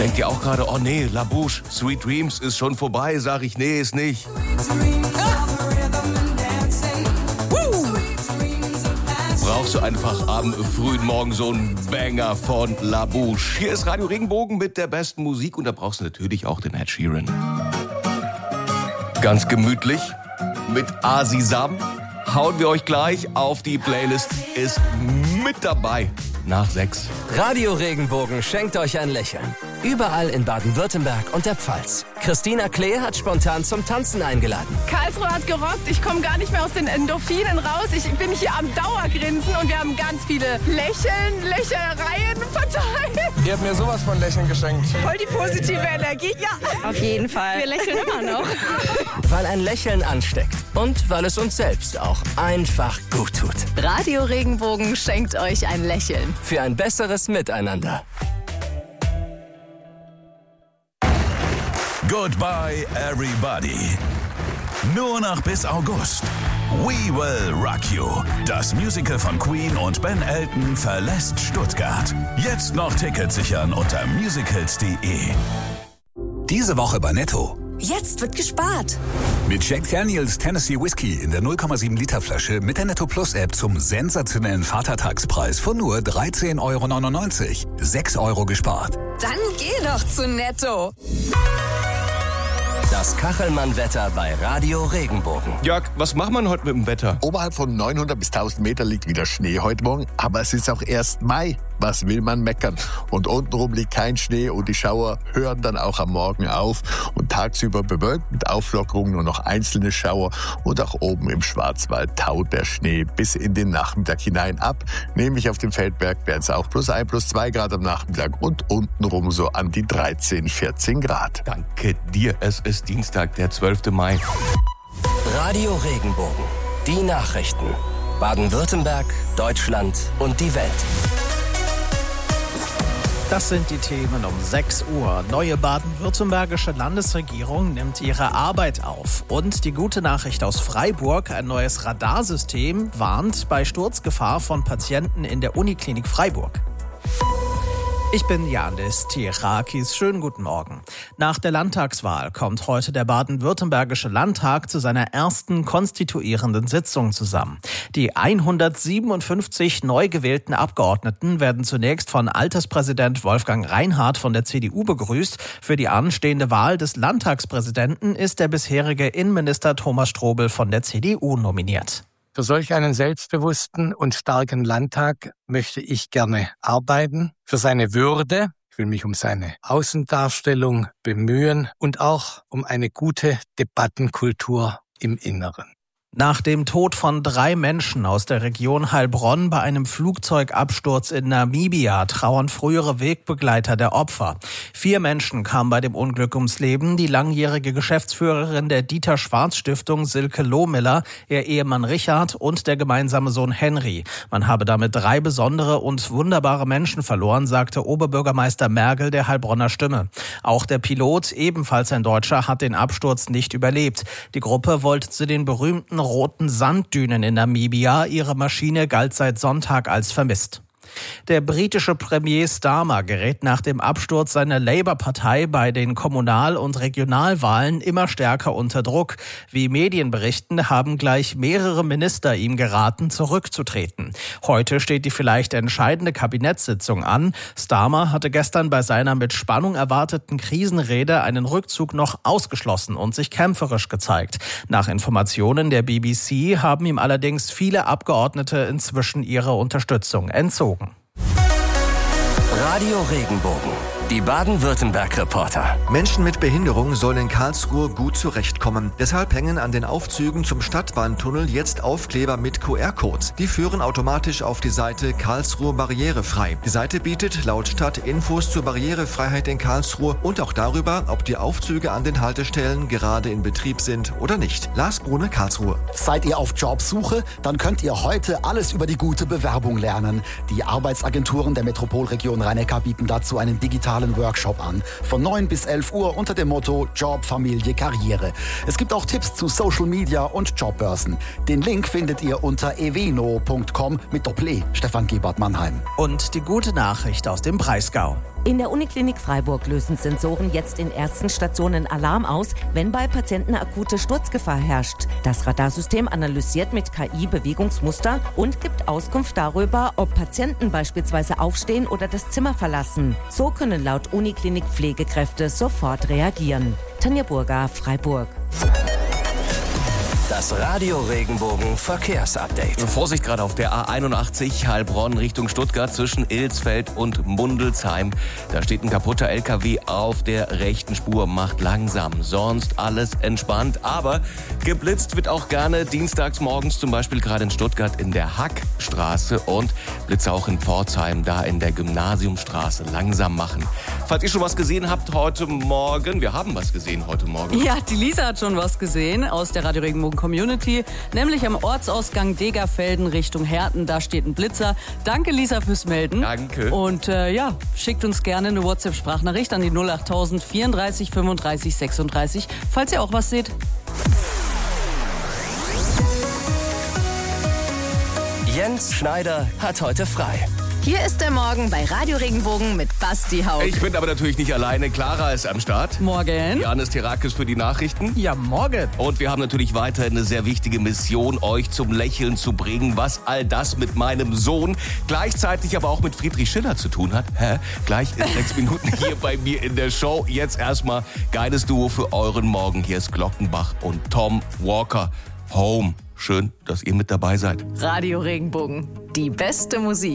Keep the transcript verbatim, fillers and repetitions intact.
Denkt ihr auch gerade, oh nee, La Bouche, Sweet Dreams ist schon vorbei? Sag ich, nee, ist nicht. Brauchst du einfach am frühen Morgen so einen Banger von La Bouche. Hier ist Radio Regenbogen mit der besten Musik und da brauchst du natürlich auch den Ed Sheeran. Ganz gemütlich mit Asisam hauen wir euch gleich auf die Playlist. Ist mit dabei nach sechs. Radio Regenbogen schenkt euch ein Lächeln. Überall in Baden-Württemberg und der Pfalz. Christina Klee hat spontan zum Tanzen eingeladen. Karlsruhe hat gerockt. Ich komme gar nicht mehr aus den Endorphinen raus. Ich bin hier am Dauergrinsen und wir haben ganz viele Lächeln, Lächelereien verteilt. Ihr habt mir sowas von Lächeln geschenkt. Voll die positive Energie. Ja, auf jeden Fall. Wir lächeln immer noch. Weil ein Lächeln ansteckt und weil es uns selbst auch einfach gut tut. Radio Regenbogen schenkt euch ein Lächeln. Für ein besseres Miteinander. Goodbye, everybody. Nur noch bis August. We Will Rock You. Das Musical von Queen und Ben Elton verlässt Stuttgart. Jetzt noch Tickets sichern unter musicals punkt de. Diese Woche bei Netto. Jetzt wird gespart. Mit Jack Daniels Tennessee Whiskey in der null Komma sieben Liter Flasche mit der Netto Plus App zum sensationellen Vatertagspreis von nur dreizehn Euro neunundneunzig. sechs Euro gespart. Dann geh doch zu Netto. Das Kachelmann-Wetter bei Radio Regenbogen. Jörg, was macht man heute mit dem Wetter? Oberhalb von neunhundert bis tausend Meter liegt wieder Schnee heute Morgen, aber es ist auch erst Mai. Was will man meckern? Und untenrum liegt kein Schnee und die Schauer hören dann auch am Morgen auf. Und tagsüber bewölkt mit Auflockerung nur noch einzelne Schauer. Und auch oben im Schwarzwald taut der Schnee bis in den Nachmittag hinein ab. Nämlich auf dem Feldberg wären es auch plus ein, plus zwei Grad am Nachmittag und untenrum so an die dreizehn, vierzehn Grad. Danke dir, es ist Dienstag, der zwölfte Mai. Radio Regenbogen. Die Nachrichten. Baden-Württemberg, Deutschland und die Welt. Das sind die Themen um sechs Uhr. Neue baden-württembergische Landesregierung nimmt ihre Arbeit auf. Und die gute Nachricht aus Freiburg, ein neues Radarsystem warnt bei Sturzgefahr von Patienten in der Uniklinik Freiburg. Ich bin Janis Tirakis. Schönen guten Morgen. Nach der Landtagswahl kommt heute der baden-württembergische Landtag zu seiner ersten konstituierenden Sitzung zusammen. Die hundertsiebenundfünfzig neu gewählten Abgeordneten werden zunächst von Alterspräsident Wolfgang Reinhardt von der C D U begrüßt. Für die anstehende Wahl des Landtagspräsidenten ist der bisherige Innenminister Thomas Strobel von der C D U nominiert. Für solch einen selbstbewussten und starken Landtag möchte ich gerne arbeiten. Für seine Würde, ich will mich um seine Außendarstellung bemühen und auch um eine gute Debattenkultur im Inneren. Nach dem Tod von drei Menschen aus der Region Heilbronn bei einem Flugzeugabsturz in Namibia trauern frühere Wegbegleiter der Opfer. Vier Menschen kamen bei dem Unglück ums Leben. Die langjährige Geschäftsführerin der Dieter-Schwarz-Stiftung Silke Lohmiller, ihr Ehemann Richard und der gemeinsame Sohn Henry. Man habe damit drei besondere und wunderbare Menschen verloren, sagte Oberbürgermeister Mergel der Heilbronner Stimme. Auch der Pilot, ebenfalls ein Deutscher, hat den Absturz nicht überlebt. Die Gruppe wollte zu den berühmten roten Sanddünen in Namibia. Ihre Maschine galt seit Sonntag als vermisst. Der britische Premier Starmer gerät nach dem Absturz seiner Labour-Partei bei den Kommunal- und Regionalwahlen immer stärker unter Druck. Wie Medien berichten, haben gleich mehrere Minister ihm geraten, zurückzutreten. Heute steht die vielleicht entscheidende Kabinettssitzung an. Starmer hatte gestern bei seiner mit Spannung erwarteten Krisenrede einen Rückzug noch ausgeschlossen und sich kämpferisch gezeigt. Nach Informationen der B B C haben ihm allerdings viele Abgeordnete inzwischen ihre Unterstützung entzogen. Radio Regenbogen. Die Baden-Württemberg-Reporter. Menschen mit Behinderung sollen in Karlsruhe gut zurechtkommen. Deshalb hängen an den Aufzügen zum Stadtbahntunnel jetzt Aufkleber mit Q R-Codes. Die führen automatisch auf die Seite Karlsruhe barrierefrei. Die Seite bietet laut Stadt Infos zur Barrierefreiheit in Karlsruhe und auch darüber, ob die Aufzüge an den Haltestellen gerade in Betrieb sind oder nicht. Lars Brune, Karlsruhe. Seid ihr auf Jobsuche? Dann könnt ihr heute alles über die gute Bewerbung lernen. Die Arbeitsagenturen der Metropolregion Rhein-Neckar bieten dazu einen digitalen Workshop an. Von neun bis elf Uhr unter dem Motto Job, Familie, Karriere. Es gibt auch Tipps zu Social Media und Jobbörsen. Den Link findet ihr unter eveno punkt com mit Doppel-E. Stefan Gebert, Mannheim. Und die gute Nachricht aus dem Breisgau. In der Uniklinik Freiburg lösen Sensoren jetzt in ersten Stationen Alarm aus, wenn bei Patienten akute Sturzgefahr herrscht. Das Radarsystem analysiert mit K I Bewegungsmuster und gibt Auskunft darüber, ob Patienten beispielsweise aufstehen oder das Zimmer verlassen. So können laut Uniklinik Pflegekräfte sofort reagieren. Tanja Burger, Freiburg. Das Radio Regenbogen Verkehrsupdate. Vorsicht gerade auf der A einundachtzig Heilbronn Richtung Stuttgart zwischen Ilsfeld und Mundelsheim. Da steht ein kaputter L K W auf der rechten Spur, macht langsam. Sonst alles entspannt, aber geblitzt wird auch gerne dienstags morgens, zum Beispiel gerade in Stuttgart in der Hackstraße und Blitze auch in Pforzheim, da in der Gymnasiumstraße. Langsam machen. Falls ihr schon was gesehen habt heute Morgen, wir haben was gesehen heute Morgen. Ja, die Lisa hat schon was gesehen aus der Radio Regenbogen Community, nämlich am Ortsausgang Degerfelden Richtung Herten. Da steht ein Blitzer. Danke, Lisa, fürs Melden. Danke. Und äh, ja, schickt uns gerne eine WhatsApp-Sprachnachricht an die null achttausend vierunddreißig fünfunddreißig sechsunddreißig, falls ihr auch was seht. Jens Schneider hat heute frei. Hier ist der Morgen bei Radio Regenbogen mit Basti Haug. Ich bin aber natürlich nicht alleine. Clara ist am Start. Morgen. Janis Terakis für die Nachrichten. Ja, morgen. Und wir haben natürlich weiter eine sehr wichtige Mission, euch zum Lächeln zu bringen, was all das mit meinem Sohn, gleichzeitig aber auch mit Friedrich Schiller zu tun hat. Hä? Gleich in sechs Minuten hier bei mir in der Show. Jetzt erstmal geiles Duo für euren Morgen. Hier ist Glockenbach und Tom Walker. Home. Schön, dass ihr mit dabei seid. Radio Regenbogen, die beste Musik.